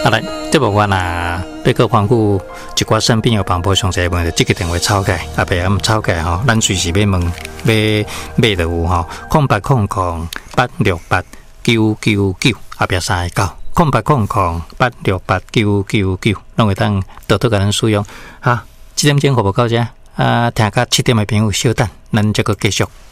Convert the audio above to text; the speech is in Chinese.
来，这部分啊，要个环顾一寡生病有帮补详细问题，这个电话抄起来，啊，别咁抄起来吼，咱随时要问，要就有吼，0800-868-999，啊，别3个9，0800-868-999，拢会当多多甲咱使用。好，7点钟服务到这，啊，听到7点的朋友稍等，咱这个继续。